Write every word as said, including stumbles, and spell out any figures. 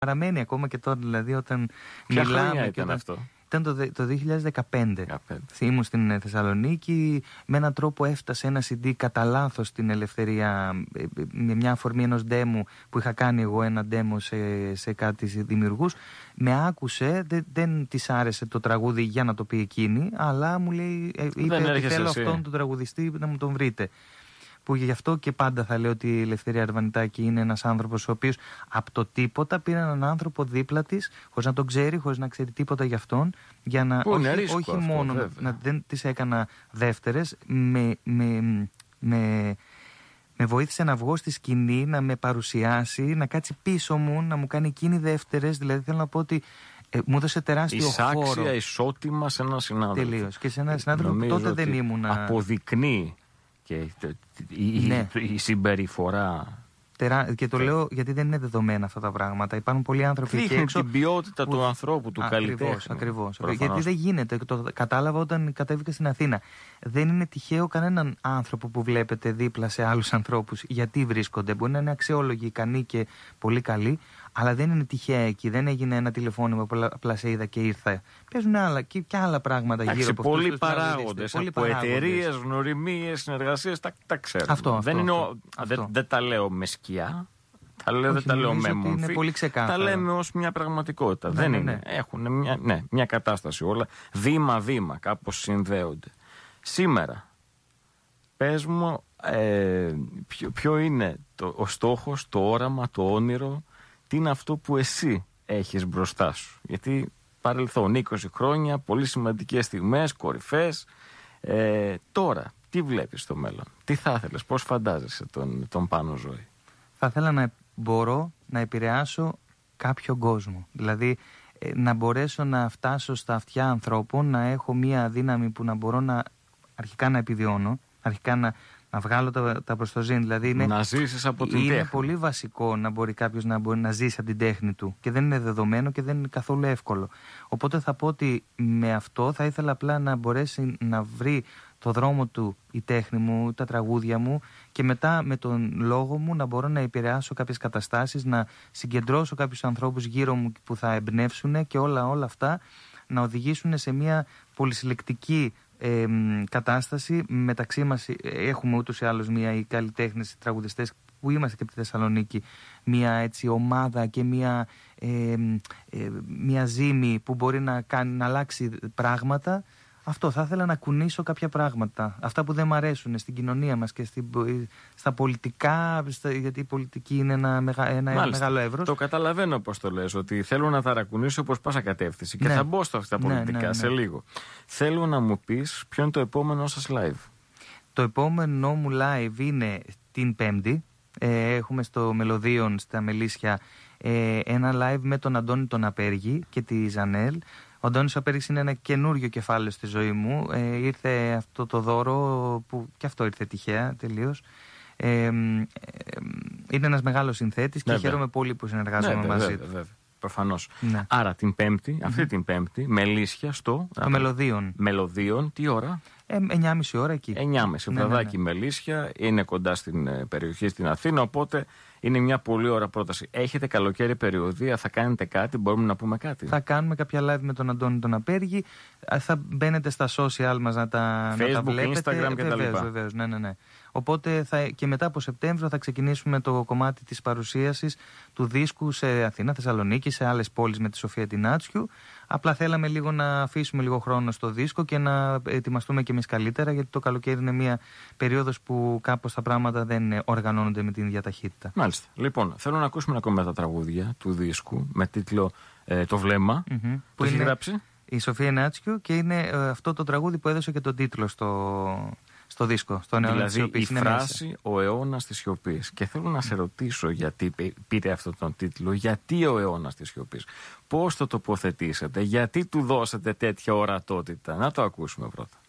παραμένει ακόμα και τώρα, δηλαδή όταν Ποια μιλάμε. χρονιά και ήταν όταν... αυτό? Ήταν το, το δύο χιλιάδες δεκαπέντε. δεκαπέντε. Ήμουν στην Θεσσαλονίκη, με έναν τρόπο έφτασε ένα σι ντι κατά λάθος στην Ελευθερία, με μια αφορμή ενός demo που είχα κάνει εγώ, ένα demo σε, σε κάτι δημιουργούς. Με άκουσε, δεν, δεν της άρεσε το τραγούδι για να το πει εκείνη, αλλά μου λέει, είπε ότι θέλω εσύ. αυτόν τον τραγουδιστή να μου τον βρείτε. Που γι' αυτό και πάντα θα λέω ότι η Ελευθερία Αρβανιτάκη είναι ένας άνθρωπος ο οποίος από το τίποτα πήρε έναν άνθρωπο δίπλα της, χωρίς να τον ξέρει, χωρίς να ξέρει τίποτα γι' αυτόν, για να Που όχι, ρίσκο όχι αυτό, μόνο βέβαια. να δεν τις έκανα δεύτερες, με, με, με, με βοήθησε να βγω στη σκηνή, να με παρουσιάσει, να κάτσει πίσω μου, να μου κάνει εκείνη δεύτερες, δηλαδή θέλω να πω ότι Ε, μου έδωσε τεράστιο χώρο. Εισάξια, ισότιμα σε έναν συνάδελφο. Τελείως. Και σε έναν συνάδελφο που τότε δεν ήμουν. Αποδεικνύει και η, ναι. η, η συμπεριφορά. Τερά... Και το Τε... λέω γιατί δεν είναι δεδομένα αυτά τα πράγματα. Υπάρχουν πολλοί άνθρωποι εκεί έξω. Δείχνει την ποιότητα που... του ανθρώπου, του ακριβώς, καλλιτέχνη. Ακριβώς. Γιατί δεν γίνεται. Το κατάλαβα όταν κατέβηκα στην Αθήνα. Δεν είναι τυχαίο κανέναν άνθρωπο που βλέπετε δίπλα σε άλλους ανθρώπους γιατί βρίσκονται. Μπορεί να είναι αξιόλογοι, ικανοί και πολύ καλοί. Αλλά δεν είναι τυχαία εκεί. Δεν έγινε ένα τηλεφώνημα που απλά σε είδα και ήρθα. Παίζουν άλλα και, και άλλα πράγματα Άξι, γύρω από αυτούς. Πολλοί παράγοντες. Από εταιρείες, γνωριμίες, συνεργασίες, τα, τα ξέρουμε. Αυτό, αυτό, δεν, είναι αυτό, ο, αυτό. Δεν, δεν τα λέω με σκιά. Τα λέω, δεν τα λέω με μορφή. Τα λέμε ως μια πραγματικότητα. Ναι, δεν ναι, είναι. ναι. Έχουν μια, ναι, μια κατάσταση όλα. Βήμα-βήμα κάπως συνδέονται. Σήμερα, πες μου, ε, ποιο, ποιο είναι το, ο στόχος, το όραμα, το όνειρο. Τι είναι αυτό που εσύ έχεις μπροστά σου. Γιατί παρελθόν είκοσι χρόνια, πολύ σημαντικές στιγμές, κορυφές. Ε, τώρα, τι βλέπεις στο μέλλον, τι θα ήθελες, πώς φαντάζεσαι τον, τον Πάνο Ζωή? Θα ήθελα να μπορώ να επηρεάσω κάποιον κόσμο. Δηλαδή ε, να μπορέσω να φτάσω στα αυτιά ανθρώπων, να έχω μία δύναμη που να μπορώ να αρχικά να επιβιώνω, αρχικά να, να βγάλω τα, τα προστοζήν. Δηλαδή είναι, να ζήσεις από την είναι τέχνη. Είναι πολύ βασικό να μπορεί κάποιος να μπορεί να ζήσει από την τέχνη του και δεν είναι δεδομένο και δεν είναι καθόλου εύκολο. Οπότε θα πω ότι με αυτό θα ήθελα απλά να μπορέσει να βρει το δρόμο του η τέχνη μου, τα τραγούδια μου και μετά με τον λόγο μου να μπορώ να επηρεάσω κάποιες καταστάσεις, να συγκεντρώσω κάποιους ανθρώπους γύρω μου που θα εμπνεύσουν και όλα, όλα αυτά να οδηγήσουν σε μια πολυσυλλεκτική ε, κατάσταση. Μεταξύ μας έχουμε ούτως ή άλλως μια οι καλλιτέχνες, οι τραγουδιστές που είμαστε και από τη Θεσσαλονίκη, μια έτσι ομάδα και μια, ε, ε, μια ζύμη που μπορεί να, κάνει, να αλλάξει πράγματα. Αυτό θα ήθελα να κουνήσω κάποια πράγματα. Αυτά που δεν μ' αρέσουν στην κοινωνία μας και στην, στα πολιτικά, στα, γιατί η πολιτική είναι ένα, μεγα, ένα Μάλιστα, μεγάλο εύρος. Το καταλαβαίνω πώς το λες, ότι θέλω να ταρακουνήσω όπως πάσα κατεύθυνση. Ναι. Και θα μπω στα αυτά τα πολιτικά ναι, ναι, ναι. σε λίγο. Θέλω να μου πεις ποιο είναι το επόμενό σας live. Το επόμενό μου live είναι την Πέμπτη. Ε, έχουμε στο Μελωδίον, στα Μελίσια, ε, ένα live με τον Αντώνη τον Απέργη και τη Ζανέλ. Ο Αντώνης Απέργης είναι ένα καινούριο κεφάλαιο στη ζωή μου. Ε, ήρθε αυτό το δώρο που και αυτό ήρθε τυχαία τελείως. Ε, ε, ε, είναι ένας μεγάλος συνθέτης και χαίρομαι πολύ που συνεργάζομαι βέβαια, μαζί βέβαια, του. βέβαια. Προφανώς. Ναι. Άρα την Πέμπτη, αυτή mm-hmm. την Πέμπτη, Μελίσια στο. Το Μελωδίον. Μελωδίον, τι ώρα? Ε, εννιά και μισή ώρα εκεί. εννιά και μισή, ναι, βραδάκι ναι, ναι. Μελίσια, είναι κοντά στην ε, περιοχή στην Αθήνα, οπότε είναι μια πολύ ωραία πρόταση. Έχετε καλοκαίρι περιοδία, θα κάνετε κάτι, μπορούμε να πούμε κάτι? Θα κάνουμε κάποια live με τον Αντώνη τον Απέργη, θα μπαίνετε στα social μας να τα, Facebook, να τα βλέπετε. Instagram και τα λοιπά. Βεβαίως, ναι, ναι, ναι. Οπότε θα, και μετά από Σεπτέμβριο θα ξεκινήσουμε το κομμάτι της παρουσίασης του δίσκου σε Αθήνα, Θεσσαλονίκη, σε άλλες πόλεις με τη Σοφία Τινάτσιου. Απλά θέλαμε λίγο να αφήσουμε λίγο χρόνο στο δίσκο και να ετοιμαστούμε και εμείς καλύτερα, γιατί το καλοκαίρι είναι μια περίοδος που κάπως τα πράγματα δεν οργανώνονται με την ίδια ταχύτητα. Μάλιστα. Λοιπόν, θέλω να ακούσουμε ακόμα τα τραγούδια του δίσκου με τίτλο ε, Το Βλέμμα. Mm-hmm. Που έχει γράψει η Σοφία Νάτσιου και είναι ε, αυτό το τραγούδι που έδωσε και τον τίτλο στο, στο δίσκο. Στον αιώνα δηλαδή της η φράση μέσα. Ο αιώνας της σιωπής. Και θέλω να σε ρωτήσω γιατί πήρε αυτόν τον τίτλο, γιατί ο αιώνας της σιωπής, πώς το τοποθετήσατε, γιατί του δώσατε τέτοια ορατότητα? Να το ακούσουμε πρώτα.